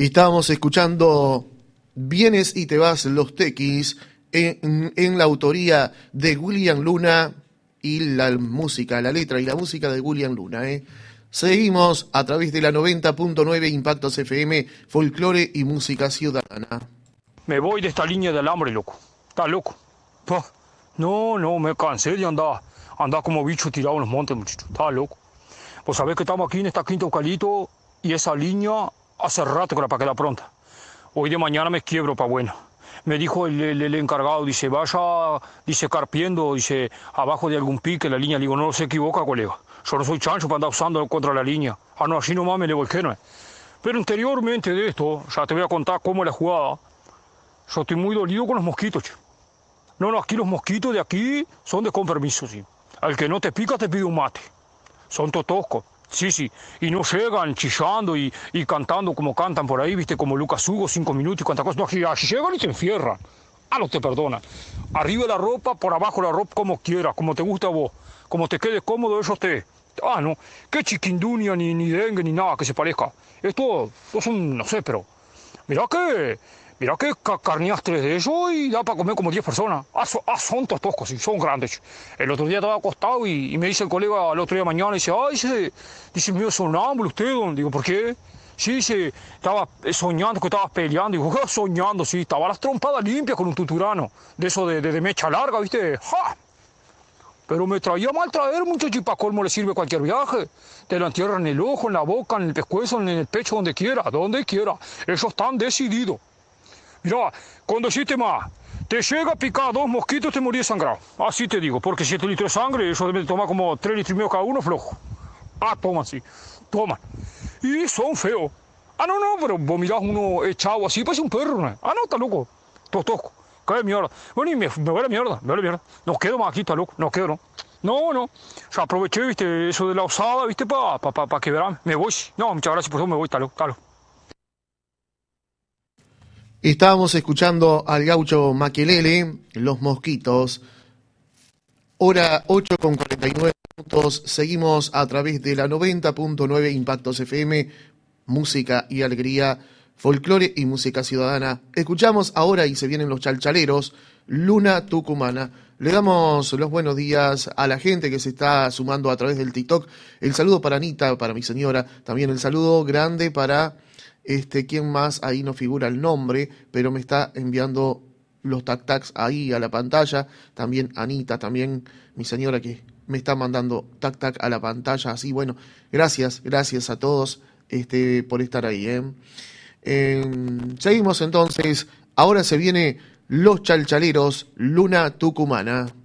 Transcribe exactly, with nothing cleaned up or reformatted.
Estábamos escuchando Vienes y te vas, Los Tequis, en, en la autoría de William Luna y la música, la letra y la música de William Luna. ¿eh? Seguimos a través de la noventa punto nueve Impactos F M, folclore y música ciudadana. Me voy de esta línea de alambre, loco. Está loco. Pah. No, no, me cansé de andar, andar como bicho tirado en los montes, muchachos. Está loco. Pues sabés que estamos aquí en esta quinta Eucalipto y esa línea hace rato que la pagué la pronta. Hoy de mañana me quiebro pa' bueno. Me dijo el, el, el encargado, dice, vaya, dice, carpiendo, dice, abajo de algún pique la línea. Le digo, no se equivoca, colega. Yo no soy chancho para andar usando contra la línea. Ah, no, así nomás me le volqué, ¿no? Pero anteriormente de esto, ya te voy a contar cómo es la jugada. Yo estoy muy dolido con los mosquitos, che. No, no, aquí los mosquitos de aquí son de con permiso, sí. Al que no te pica te pide un mate. Son totoscos, sí, sí. Y no llegan chillando y, y cantando como cantan por ahí, viste, como Lucas Hugo, cinco minutos y cuántas cosas. No, aquí, aquí llegan y te enfierran. Ah, no te perdonan. Arriba la ropa, por abajo la ropa, como quieras, como te gusta a vos. Como te quede cómodo, ellos te... Ah, no, qué chiquindunia, ni, ni dengue, ni nada que se parezca. Esto, esto es un, no sé, pero... Mirá que... Mirá que carneas tres de ellos y da para comer como diez personas. Ah, son, ah, son tostoscos, sí, son grandes. El otro día estaba acostado y, y me dice el colega al otro día de mañana, dice, ay, dice, dice, mío, sonámbulo usted, don. Digo, ¿por qué? Sí, dice, estaba soñando que estaba peleando. Digo, ah, soñando, sí, estaba las trompadas limpias con un tuturano. De eso de, de, de mecha larga, ¿viste? ¡Ja! Pero me traía mal traer, muchacho, y para colmo le sirve cualquier viaje. Te lo entierran en el ojo, en la boca, en el pescuezo, en el pecho, donde quiera, donde quiera. Ellos están decididos. Mirá, cuando hiciste más, te llega a picar dos mosquitos, te morís sangrado. Así te digo, porque siete litros de sangre, eso debe tomar como tres litros y medio cada uno, flojo. Ah, toman, sí, toman. Y son feos. Ah, no, no, pero vos mirás uno echado así, parece un perro, ¿no? Ah, no, está loco, tosco, cae mierda. Bueno, y me, me voy a la mierda, me voy a la mierda. Nos quedo más aquí, está loco, nos quedo, ¿no? No, no, ya aproveché, viste, eso de la osada, viste, para pa, pa, pa que verán. Me voy, no, muchas gracias por eso, me voy, está loco, está loco. Estábamos escuchando al gaucho Maquelele, Los Mosquitos. Hora ocho con cuarenta y nueve minutos. Seguimos a través de la noventa punto nueve Impactos F M, música y alegría, folclore y música ciudadana. Escuchamos ahora y se vienen los chalchaleros, Luna Tucumana. Le damos los buenos días a la gente que se está sumando a través del TikTok. El saludo para Anita, para mi señora. También el saludo grande para... Este, ¿quién más? Ahí no figura el nombre, pero me está enviando los tac-tacs ahí a la pantalla. También Anita, también mi señora que me está mandando tac-tac a la pantalla. Así, bueno, gracias, gracias a todos este, por estar ahí. ¿eh? Eh, seguimos entonces. Ahora se viene Los Chalchaleros, Luna Tucumana.